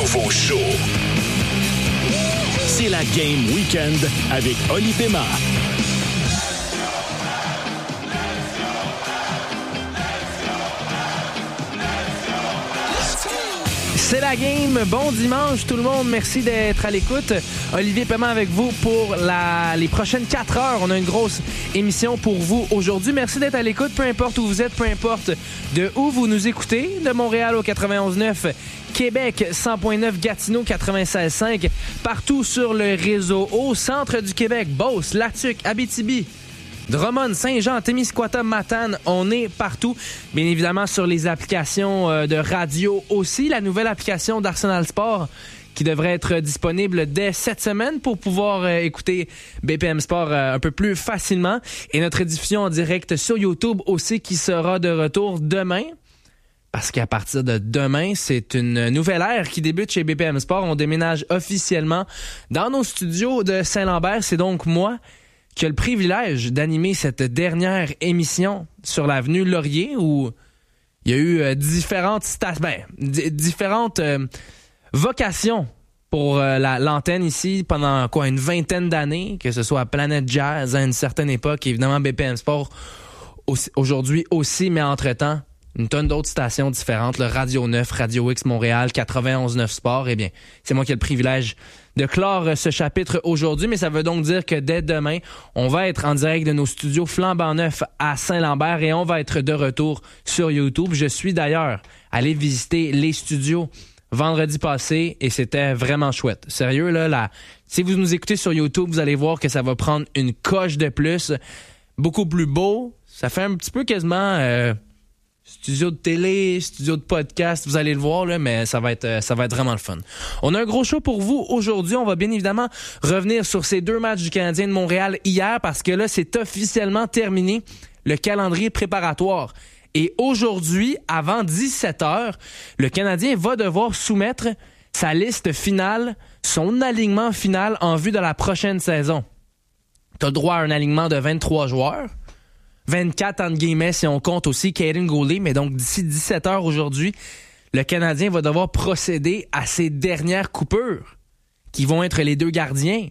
nouveau show. C'est la Game Weekend avec Oli Pema. C'est la game. Bon dimanche tout le monde. Merci d'être à l'écoute. Olivier Paiement avec vous pour les prochaines 4 heures. On a une grosse émission pour vous aujourd'hui. Merci d'être à l'écoute. Peu importe où vous êtes, peu importe de où vous nous écoutez. De Montréal au 91.9, Québec 100.9, Gatineau 96.5. Partout sur le réseau. Au centre du Québec, Beauce, Latuc, Abitibi, Drummond, Saint-Jean, Témiscouata, Matane, on est partout. Bien évidemment sur les applications de radio aussi. La nouvelle application d'Arsenal Sport qui devrait être disponible dès cette semaine pour pouvoir écouter BPM Sport un peu plus facilement. Et notre diffusion en direct sur YouTube aussi qui sera de retour demain. Parce qu'à partir de demain, c'est une nouvelle ère qui débute chez BPM Sport. On déménage officiellement dans nos studios de Saint-Lambert. C'est donc moi qui a le privilège d'animer cette dernière émission sur l'avenue Laurier où il y a eu différentes vocations pour l'antenne ici pendant une vingtaine d'années, que ce soit à Planète Jazz à une certaine époque, évidemment BPM Sport aujourd'hui aussi, mais entre-temps, une tonne d'autres stations différentes, le Radio 9, Radio X Montréal, 91.9 Sport. Eh bien, c'est moi qui ai le privilège de clore ce chapitre aujourd'hui, mais ça veut donc dire que dès demain, on va être en direct de nos studios flambant neufs à Saint-Lambert et on va être de retour sur YouTube. Je suis d'ailleurs allé visiter les studios vendredi passé et c'était vraiment chouette. Sérieux, là, si vous nous écoutez sur YouTube, vous allez voir que ça va prendre une coche de plus, beaucoup plus beau. Ça fait un petit peu quasiment studio de télé, studio de podcast, vous allez le voir, là, mais ça va être vraiment le fun. On a un gros show pour vous aujourd'hui. On va bien évidemment revenir sur ces 2 matchs du Canadien de Montréal hier parce que là, c'est officiellement terminé le calendrier préparatoire. Et aujourd'hui, avant 17h, le Canadien va devoir soumettre sa liste finale, son alignement final en vue de la prochaine saison. T'as le droit à un alignement de 23 joueurs. 24 entre guillemets si on compte aussi Caden Goulet, mais donc d'ici 17h aujourd'hui, le Canadien va devoir procéder à ses dernières coupures, qui vont être les 2 gardiens,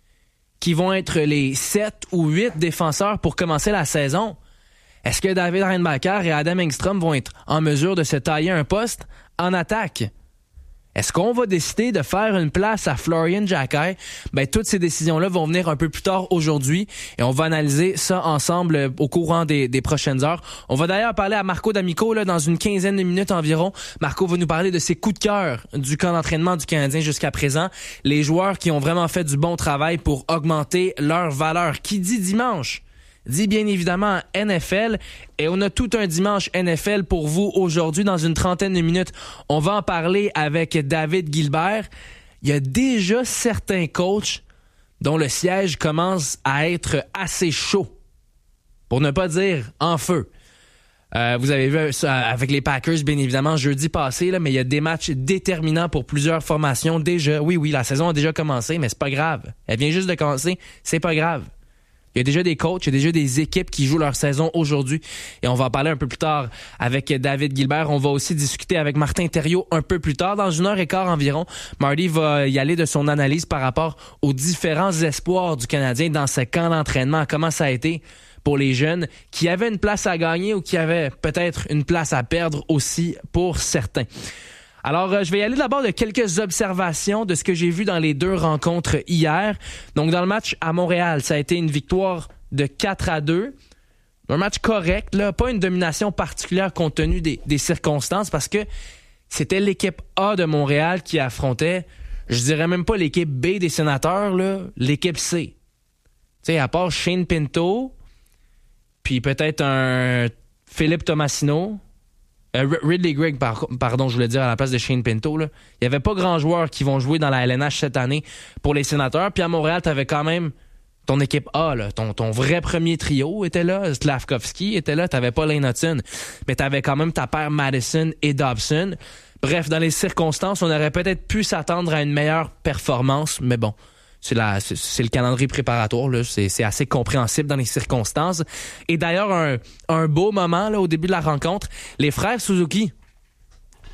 qui vont être les 7 ou 8 défenseurs pour commencer la saison. Est-ce que David Reinbacher et Adam Engstrom vont être en mesure de se tailler un poste en attaque? Est-ce qu'on va décider de faire une place à Florian Jacquet? Toutes ces décisions-là vont venir un peu plus tard aujourd'hui et on va analyser ça ensemble au courant des prochaines heures. On va d'ailleurs parler à Marco D'Amico là, dans une quinzaine de minutes environ. Marco va nous parler de ses coups de cœur du camp d'entraînement du Canadien jusqu'à présent. Les joueurs qui ont vraiment fait du bon travail pour augmenter leur valeur. Qui dit dimanche dit bien évidemment NFL et on a tout un dimanche NFL pour vous aujourd'hui dans une trentaine de minutes. On va en parler avec David Gilbert. Il y a déjà certains coachs dont le siège commence à être assez chaud, pour ne pas dire en feu. Vous avez vu ça avec les Packers, bien évidemment, jeudi passé, là, mais il y a des matchs déterminants pour plusieurs formations déjà. Oui, la saison a déjà commencé, mais c'est pas grave. Elle vient juste de commencer, c'est pas grave. Il y a déjà des coachs, il y a déjà des équipes qui jouent leur saison aujourd'hui. Et on va en parler un peu plus tard avec David Gilbert. On va aussi discuter avec Martin Thériault un peu plus tard, dans 1h15 environ. Marty va y aller de son analyse par rapport aux différents espoirs du Canadien dans ce camp d'entraînement. Comment ça a été pour les jeunes qui avaient une place à gagner ou qui avaient peut-être une place à perdre aussi pour certains. Alors, je vais y aller d'abord de quelques observations de ce que j'ai vu dans les 2 rencontres hier. Donc, dans le match à Montréal, ça a été une victoire de 4-2. Un match correct, là, pas une domination particulière compte tenu des circonstances parce que c'était l'équipe A de Montréal qui affrontait, je dirais même pas l'équipe B des Sénateurs, là, l'équipe C. Tu sais, à part Shane Pinto, puis peut-être un Philippe Tomasino, Ridley Gregg, pardon, je voulais dire à la place de Shane Pinto. Là. Il n'y avait pas grand joueurs qui vont jouer dans la LNH cette année pour les Sénateurs. Puis à Montréal, tu avais quand même ton équipe A, là, ton vrai premier trio était là. Slavkovski était là. Tu n'avais pas Lane Hudson, mais tu avais quand même ta paire Madison et Dobson. Bref, dans les circonstances, on aurait peut-être pu s'attendre à une meilleure performance, mais bon. C'est le calendrier préparatoire, là. C'est assez compréhensible dans les circonstances. Et d'ailleurs, un beau moment là, au début de la rencontre, les frères Suzuki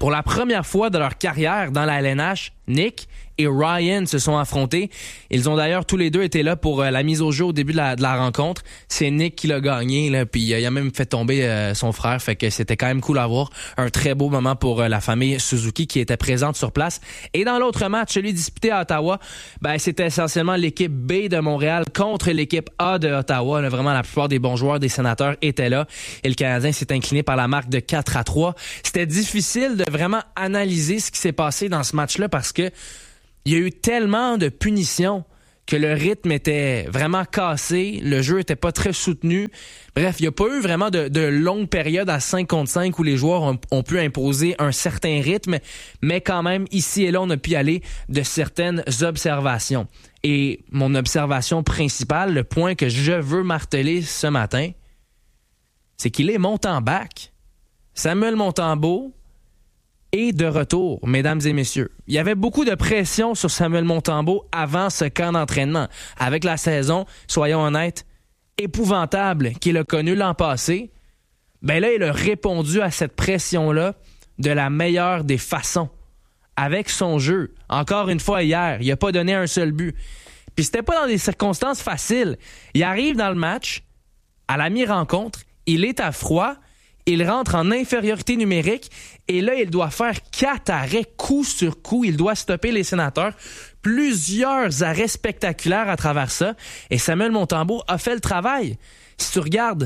Pour la première fois de leur carrière dans la LNH, Nick et Ryan se sont affrontés. Ils ont d'ailleurs tous les deux été là pour la mise au jeu au début de la rencontre. C'est Nick qui l'a gagné, là, puis il a même fait tomber son frère, fait que c'était quand même cool à voir. Un très beau moment pour la famille Suzuki qui était présente sur place. Et dans l'autre match, celui disputé à Ottawa, c'était essentiellement l'équipe B de Montréal contre l'équipe A de Ottawa. Là, vraiment, la plupart des bons joueurs des Sénateurs étaient là. Et le Canadien s'est incliné par la marque de 4-3. C'était difficile de vraiment analyser ce qui s'est passé dans ce match-là parce que il y a eu tellement de punitions que le rythme était vraiment cassé, le jeu était pas très soutenu. Bref, il n'y a pas eu vraiment de longues périodes à 5 contre 5 où les joueurs ont pu imposer un certain rythme, mais quand même, ici et là, on a pu y aller de certaines observations. Et mon observation principale, le point que je veux marteler ce matin, c'est qu'il est Montemback. Samuel Montembeault est de retour, mesdames et messieurs. Il y avait beaucoup de pression sur Samuel Montembeault avant ce camp d'entraînement. Avec la saison, soyons honnêtes, épouvantable qu'il a connue l'an passé, là, il a répondu à cette pression-là de la meilleure des façons. Avec son jeu. Encore une fois, hier, il n'a pas donné un seul but. Puis c'était pas dans des circonstances faciles. Il arrive dans le match, à la mi-rencontre, il est à froid, il rentre en infériorité numérique et là, il doit faire 4 arrêts coup sur coup. Il doit stopper les Sénateurs. Plusieurs arrêts spectaculaires à travers ça. Et Samuel Montembeault a fait le travail. Si tu regardes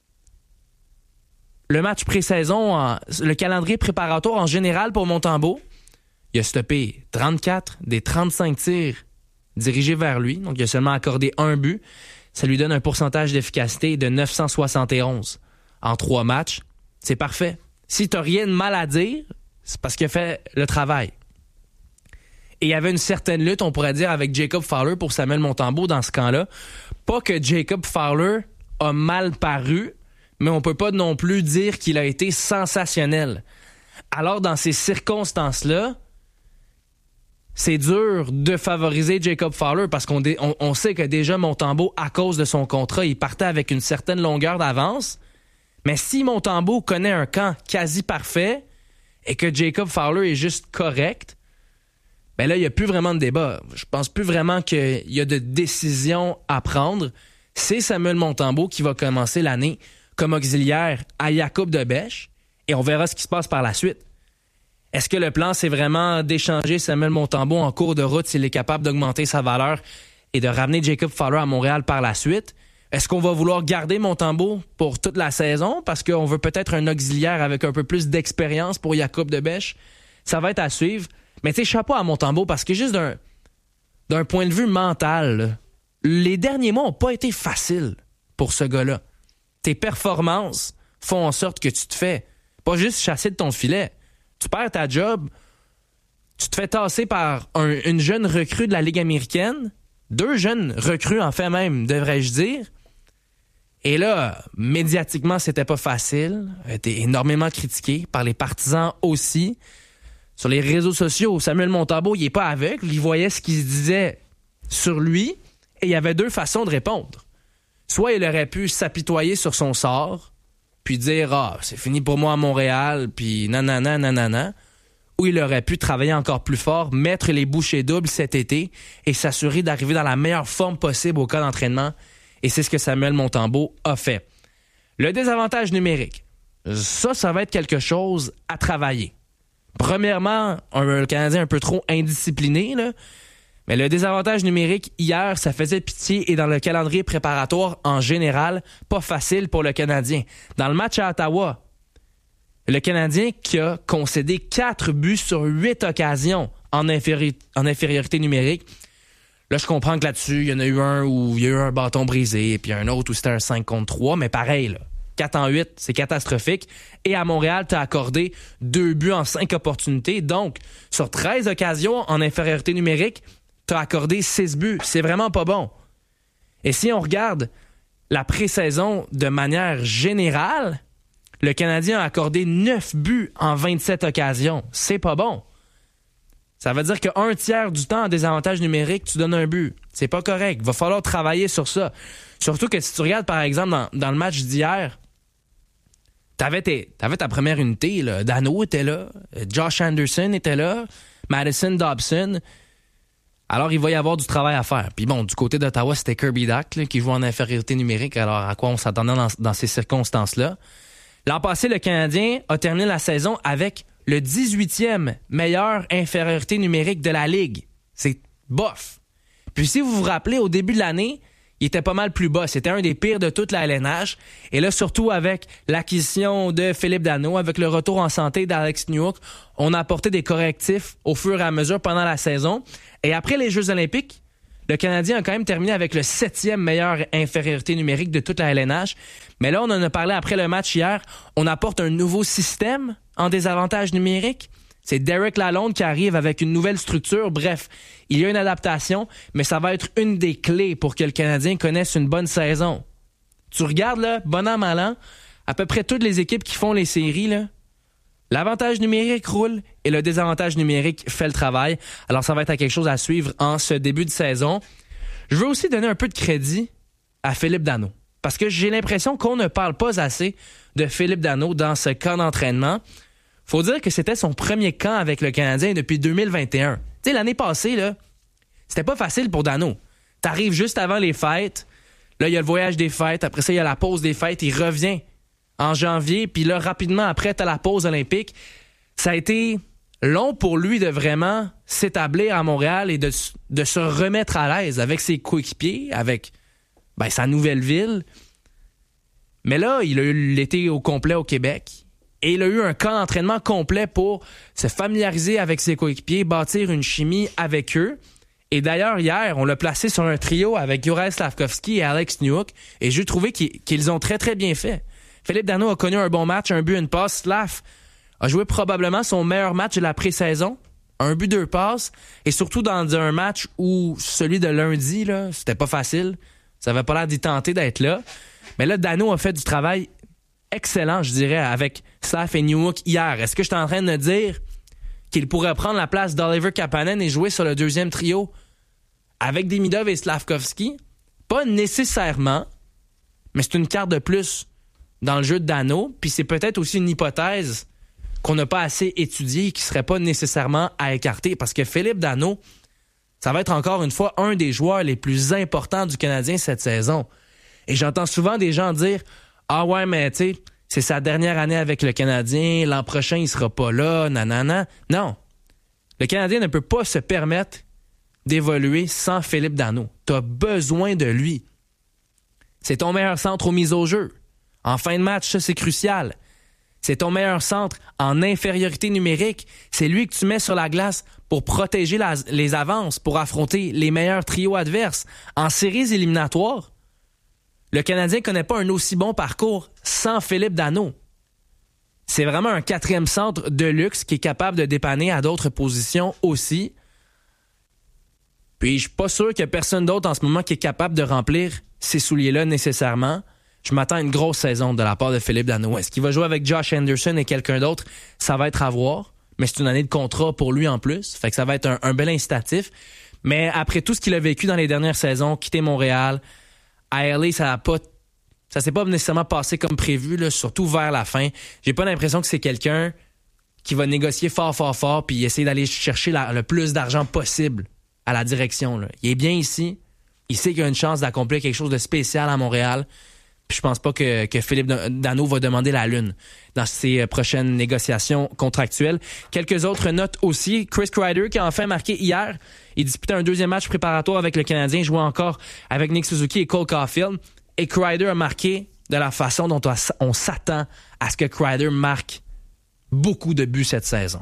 le match pré-saison, le calendrier préparatoire en général pour Montembeault, il a stoppé 34 des 35 tirs dirigés vers lui. Donc, il a seulement accordé un but. Ça lui donne un pourcentage d'efficacité de 971 en 3 matchs. C'est parfait. Si tu n'as rien de mal à dire, c'est parce qu'il a fait le travail. Et il y avait une certaine lutte, on pourrait dire, avec Jacob Fowler pour Samuel Montembeault dans ce camp-là. Pas que Jacob Fowler a mal paru, mais on peut pas non plus dire qu'il a été sensationnel. Alors, dans ces circonstances-là, c'est dur de favoriser Jacob Fowler parce qu'on sait que déjà Montembeault, à cause de son contrat, il partait avec une certaine longueur d'avance. Mais si Montembeault connaît un camp quasi parfait et que Jacob Fowler est juste correct, là, il n'y a plus vraiment de débat. Je pense plus vraiment qu'il y a de décision à prendre. C'est Samuel Montembeault qui va commencer l'année comme auxiliaire à Jakub de Bèche et on verra ce qui se passe par la suite. Est-ce que le plan, c'est vraiment d'échanger Samuel Montembeault en cours de route s'il est capable d'augmenter sa valeur et de ramener Jacob Fowler à Montréal par la suite? Est-ce qu'on va vouloir garder Montembeault pour toute la saison parce qu'on veut peut-être un auxiliaire avec un peu plus d'expérience pour Jakub de Bèche? Ça va être à suivre. Mais tu sais, chapeau à Montembeault parce que juste d'un point de vue mental, là, les derniers mois n'ont pas été faciles pour ce gars-là. Tes performances font en sorte que tu te fais pas juste chasser de ton filet. Tu perds ta job, tu te fais tasser par une jeune recrue de la Ligue américaine, 2 jeunes recrues en fait même, devrais-je dire. Et là, médiatiquement, c'était pas facile. Il a été énormément critiqué par les partisans aussi. Sur les réseaux sociaux, Samuel Montembeault, il est pas aveugle. Il voyait ce qui se disait sur lui et il y avait 2 façons de répondre. Soit il aurait pu s'apitoyer sur son sort puis dire « Ah, c'est fini pour moi à Montréal, puis nanana. » Ou il aurait pu travailler encore plus fort, mettre les bouchées doubles cet été et s'assurer d'arriver dans la meilleure forme possible au cas d'entraînement. Et c'est ce que Samuel Montembeault a fait. Le désavantage numérique, ça va être quelque chose à travailler. Premièrement, le Canadien un peu trop indiscipliné, là. Mais le désavantage numérique, hier, ça faisait pitié et dans le calendrier préparatoire, en général, pas facile pour le Canadien. Dans le match à Ottawa, le Canadien qui a concédé 4 buts sur 8 occasions en infériorité numérique. Là, je comprends que là-dessus, il y en a eu un où il y a eu un bâton brisé et puis un autre où c'était un 5 contre 3, mais pareil, là. 4 en 8, c'est catastrophique. Et à Montréal, tu as accordé 2 buts en 5 opportunités. Donc, sur 13 occasions en infériorité numérique, tu as accordé 6 buts. C'est vraiment pas bon. Et si on regarde la pré-saison de manière générale, le Canadien a accordé 9 buts en 27 occasions. C'est pas bon. Ça veut dire qu'un tiers du temps en désavantage numérique, tu donnes un but. C'est pas correct. Il va falloir travailler sur ça. Surtout que si tu regardes, par exemple, dans le match d'hier, T'avais ta première unité, là. Danault était là, Josh Anderson était là, Madison Dobson. Alors, il va y avoir du travail à faire. Puis bon, du côté d'Ottawa, c'était Kirby Dach là, qui joue en infériorité numérique. Alors, à quoi on s'attendait dans ces circonstances-là? L'an passé, le Canadien a terminé la saison avec le 18e meilleure infériorité numérique de la Ligue. C'est bof. Puis si vous vous rappelez, au début de l'année, il était pas mal plus bas. C'était un des pires de toute la LNH. Et là, surtout avec l'acquisition de Philippe Danault, avec le retour en santé d'Alex Newhook, on a apporté des correctifs au fur et à mesure pendant la saison. Et après les Jeux olympiques, le Canadien a quand même terminé avec le 7e meilleure infériorité numérique de toute la LNH. Mais là, on en a parlé après le match hier. On apporte un nouveau système en désavantage numérique. C'est Derek Lalonde qui arrive avec une nouvelle structure. Bref, il y a une adaptation, mais ça va être une des clés pour que le Canadien connaisse une bonne saison. Tu regardes, là, bon an, mal an, à peu près toutes les équipes qui font les séries, là, l'avantage numérique roule et le désavantage numérique fait le travail. Alors, ça va être quelque chose à suivre en ce début de saison. Je veux aussi donner un peu de crédit à Philippe Danault, parce que j'ai l'impression qu'on ne parle pas assez de Philippe Danault dans ce camp d'entraînement. Faut dire que c'était son premier camp avec le Canadien depuis 2021. Tu sais, l'année passée, là, c'était pas facile pour Danault. T'arrives juste avant les fêtes. Là, il y a le voyage des fêtes. Après ça, il y a la pause des fêtes. Il revient en janvier. Puis là, rapidement après, t'as la pause olympique. Ça a été long pour lui de vraiment s'établir à Montréal et de se remettre à l'aise avec ses coéquipiers, avec sa nouvelle ville. Mais là, il a eu l'été au complet au Québec. Et il a eu un camp d'entraînement complet pour se familiariser avec ses coéquipiers, bâtir une chimie avec eux. Et d'ailleurs, hier, on l'a placé sur un trio avec Juraj Slafkovský et Alex Newhook. Et j'ai trouvé qu'ils ont très, très bien fait. Philippe Danault a connu un bon match, un but, une passe. Slav a joué probablement son meilleur match de la pré-saison. Un but, 2 passes. Et surtout dans un match où celui de lundi, là, c'était pas facile. Ça avait pas l'air d'y tenter d'être là. Mais là, Danault a fait du travail excellent, je dirais, avec Slav et Newhook hier. Est-ce que je suis en train de dire qu'il pourrait prendre la place d'Oliver Kapanen et jouer sur le deuxième trio avec Demidov et Slafkovský? Pas nécessairement, mais c'est une carte de plus dans le jeu de Danault, puis c'est peut-être aussi une hypothèse qu'on n'a pas assez étudiée et qui serait pas nécessairement à écarter, parce que Philippe Danault, ça va être encore une fois un des joueurs les plus importants du Canadien cette saison. Et j'entends souvent des gens dire « Ah ouais, mais tu sais, c'est sa dernière année avec le Canadien, l'an prochain, il sera pas là, nanana. » Non. Le Canadien ne peut pas se permettre d'évoluer sans Philippe Danault. T'as besoin de lui. C'est ton meilleur centre aux mises au jeu. En fin de match, ça, c'est crucial. C'est ton meilleur centre en infériorité numérique. C'est lui que tu mets sur la glace pour protéger les avances, pour affronter les meilleurs trios adverses. En séries éliminatoires, le Canadien ne connaît pas un aussi bon parcours sans Philippe Danault. C'est vraiment un 4e centre de luxe qui est capable de dépanner à d'autres positions aussi. Puis je suis pas sûr qu'il y a personne d'autre en ce moment qui est capable de remplir ces souliers-là nécessairement. Je m'attends à une grosse saison de la part de Philippe Danault. Est-ce qu'il va jouer avec Josh Anderson et quelqu'un d'autre? Ça va être à voir. Mais c'est une année de contrat pour lui en plus. Fait que ça va être un bel incitatif. Mais après tout ce qu'il a vécu dans les dernières saisons, quitter Montréal, à LA, ça s'est pas nécessairement passé comme prévu, là, surtout vers la fin. J'ai pas l'impression que c'est quelqu'un qui va négocier fort, puis essayer d'aller chercher le plus d'argent possible à la direction. Là. Il est bien ici. Il sait qu'il a une chance d'accomplir quelque chose de spécial à Montréal. Puis je pense pas que Philippe Danault va demander la lune dans ses prochaines négociations contractuelles. Quelques autres notes aussi. Chris Kreider qui a enfin marqué hier. Il disputait un 2e match préparatoire avec le Canadien. Il jouait encore avec Nick Suzuki et Cole Caulfield. Et Kreider a marqué de la façon dont on s'attend à ce que Kreider marque beaucoup de buts cette saison.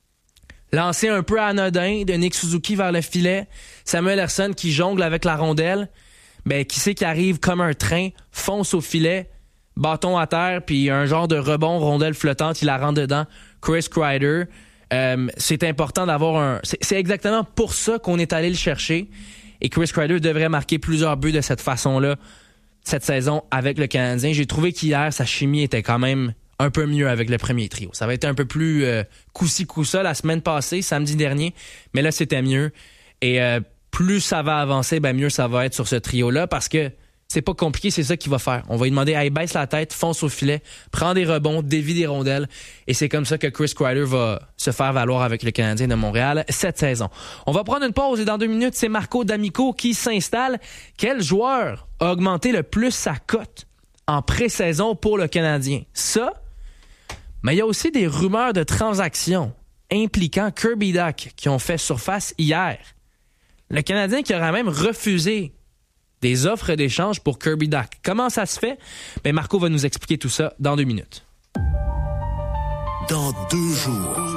Lancé un peu anodin de Nick Suzuki vers le filet. Samuel Ersson qui jongle avec la rondelle. Qui sait qui arrive comme un train, fonce au filet, bâton à terre, puis un genre de rebond, rondelle flottante, il la rentre dedans. Chris Kreider. C'est important d'avoir c'est exactement pour ça qu'on est allé le chercher. Et Chris Kreider devrait marquer plusieurs buts de cette façon-là cette saison avec le Canadien. J'ai trouvé qu'hier, sa chimie était quand même un peu mieux avec le premier trio. Ça avait été un peu plus coup-ci, coup-ça la semaine passée, samedi dernier. Mais là, c'était mieux. Et plus ça va avancer, mieux ça va être sur ce trio-là parce que c'est pas compliqué, c'est ça qu'il va faire. On va lui demander, baisse la tête, fonce au filet, prends des rebonds, dévie des rondelles. Et c'est comme ça que Chris Kreider va se faire valoir avec le Canadien de Montréal cette saison. On va prendre une pause et dans 2 minutes, c'est Marco D'Amico qui s'installe. Quel joueur a augmenté le plus sa cote en pré-saison pour le Canadien? Ça, mais il y a aussi des rumeurs de transactions impliquant Kirby Dach qui ont fait surface hier. Le Canadien qui aura même refusé des offres d'échange pour Kirby Dach. Comment ça se fait? Ben Marco va nous expliquer tout ça dans 2 minutes. Dans 2 jours.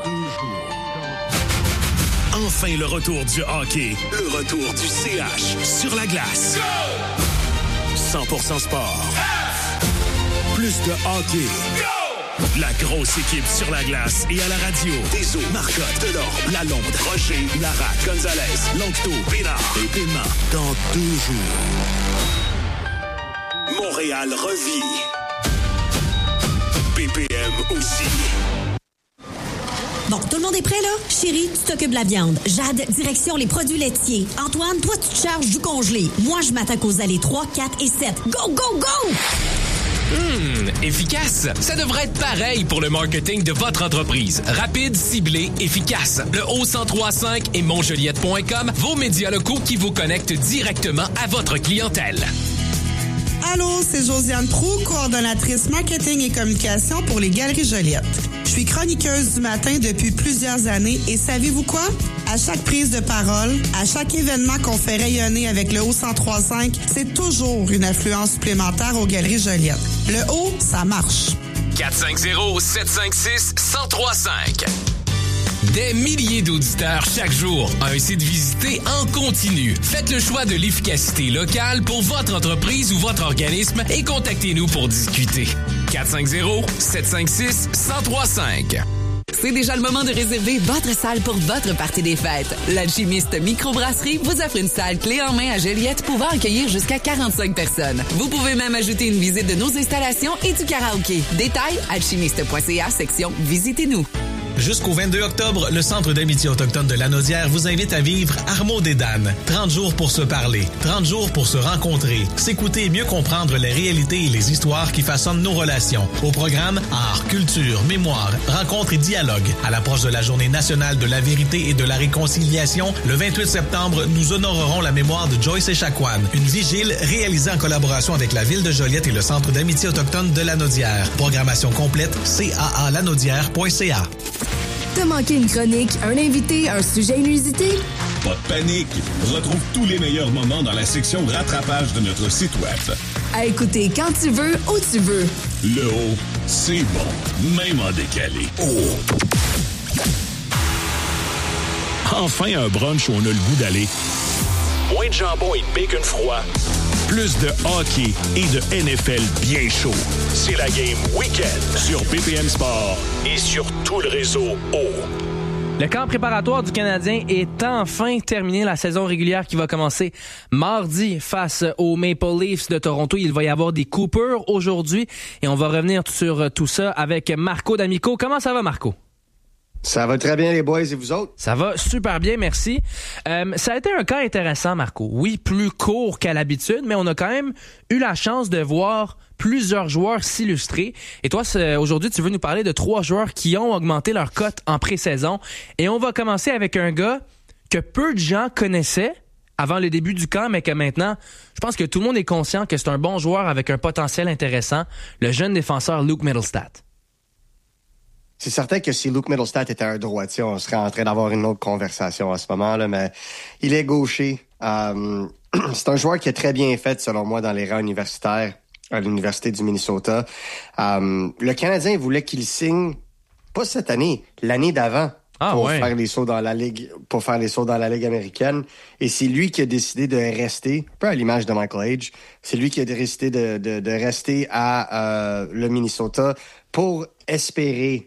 Enfin le retour du hockey. Le retour du CH sur la glace. 100% sport. Plus de hockey. La grosse équipe sur la glace et à la radio. Deso, Marcotte, Delorme, Lalonde, Rocher, Larac, Gonzalez, Longto, Pénard et Paiement. Dans 2 jours. Montréal revit. BPM aussi. Bon, tout le monde est prêt, là? Chérie, tu t'occupes de la viande. Jade, direction les produits laitiers. Antoine, toi, tu te charges du congelé. Moi, je m'attaque aux allées 3, 4 et 7. Go, go, go! Efficace! Ça devrait être pareil pour le marketing de votre entreprise. Rapide, ciblé, efficace. Le O1035 et Montjoliette.com, vos médias locaux qui vous connectent directement à votre clientèle. Allô, c'est Josiane Proulx, coordonnatrice marketing et communication pour les Galeries Joliette. Je suis chroniqueuse du matin depuis plusieurs années et savez-vous quoi? À chaque prise de parole, à chaque événement qu'on fait rayonner avec le O1035, c'est toujours une influence supplémentaire aux Galeries Joliette. Le O, ça marche. 450-756-1035. Des milliers d'auditeurs chaque jour. Un site visité en continu. Faites le choix de l'efficacité locale pour votre entreprise ou votre organisme et contactez-nous pour discuter. 450-756-1035. C'est déjà le moment de réserver votre salle pour votre partie des fêtes. L'Alchimiste Microbrasserie vous offre une salle clé en main à Joliette pouvant accueillir jusqu'à 45 personnes. Vous pouvez même ajouter une visite de nos installations et du karaoké. Détails, alchimiste.ca, section Visitez-nous. Jusqu'au 22 octobre, le Centre d'amitié autochtone de Lanaudière vous invite à vivre Armo des Dan. 30 jours pour se parler, 30 jours pour se rencontrer, s'écouter et mieux comprendre les réalités et les histoires qui façonnent nos relations. Au programme, art, culture, mémoire, rencontres et dialogue. À l'approche de la Journée nationale de la vérité et de la réconciliation, le 28 septembre, nous honorerons la mémoire de Joyce Echaquan. Une vigile réalisée en collaboration avec la Ville de Joliette et le Centre d'amitié autochtone de Lanaudière. Programmation complète, caalanaudière.ca. T'as manqué une chronique, un invité, un sujet inusité? Pas de panique! Retrouve tous les meilleurs moments dans la section rattrapage de notre site web. À écouter quand tu veux, où tu veux. Le haut, c'est bon, même en décalé. Oh! Enfin un brunch où on a le goût d'aller. Moins de jambon et de bacon froid. Plus de hockey et de NFL bien chaud. C'est la Game Weekend sur BPM Sport et sur tout le réseau O. Le camp préparatoire du Canadien est enfin terminé. La saison régulière qui va commencer mardi face aux Maple Leafs de Toronto. Il va y avoir des coupures aujourd'hui et on va revenir sur tout ça avec Marco D'Amico. Comment ça va, Marco? Ça va très bien, les boys, et vous autres? Ça va super bien, merci. Ça a été un cas intéressant, Marco. Oui, plus court qu'à l'habitude, mais on a quand même eu la chance de voir plusieurs joueurs s'illustrer. Et toi, aujourd'hui, tu veux nous parler de 3 joueurs qui ont augmenté leur cote en pré-saison. Et on va commencer avec un gars que peu de gens connaissaient avant le début du camp, mais que maintenant, je pense que tout le monde est conscient que c'est un bon joueur avec un potentiel intéressant, le jeune défenseur Luke Mittelstadt. C'est certain que si Luke Mittelstadt était un droitier, on serait en train d'avoir une autre conversation à ce moment-là, mais il est gaucher. C'est un joueur qui est très bien fait, selon moi, dans les rangs universitaires à l'Université du Minnesota. Le Canadien voulait qu'il signe, pas cette année, l'année d'avant, faire les sauts dans la ligue, pour faire les sauts dans la Ligue américaine. Et c'est lui qui a décidé de rester, un peu à l'image de Michael Age, c'est lui qui a décidé de rester à le Minnesota pour espérer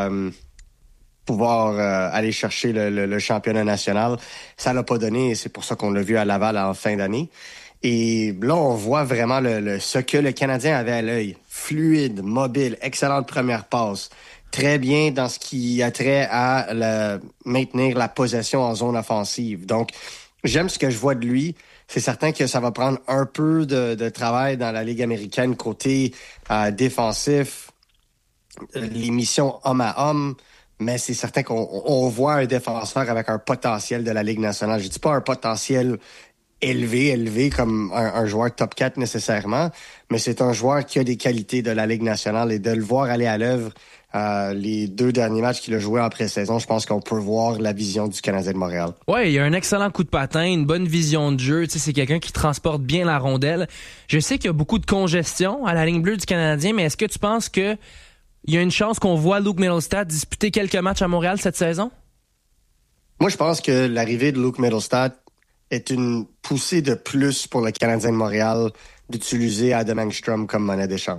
pouvoir aller chercher le championnat national. Ça l'a pas donné et c'est pour ça qu'on l'a vu à Laval en fin d'année. Et là, on voit vraiment ce que le Canadien avait à l'œil. Fluide, mobile, excellente première passe. Très bien dans ce qui a trait à maintenir la possession en zone offensive. Donc, J'aime ce que je vois de lui. C'est certain que ça va prendre un peu de travail dans la Ligue américaine côté défensif, les missions homme à homme, mais c'est certain qu'on voit un défenseur avec un potentiel de la Ligue nationale. Je dis pas un potentiel élevé comme un joueur top 4 nécessairement, mais c'est un joueur qui a des qualités de la Ligue nationale et de le voir aller à l'œuvre les 2 derniers matchs qu'il a joué en pré-saison, je pense qu'on peut voir la vision du Canadien de Montréal. Ouais, il a un excellent coup de patin, une bonne vision de jeu. Tu sais, c'est quelqu'un qui transporte bien la rondelle. Je sais qu'il y a beaucoup de congestion à la ligne bleue du Canadien, mais est-ce que tu penses que il y a une chance qu'on voit Luke Mittelstadt disputer quelques matchs à Montréal cette saison? Moi, je pense que l'arrivée de Luke Mittelstadt est une poussée de plus pour le Canadien de Montréal d'utiliser Adam Engstrom comme monnaie d'échange.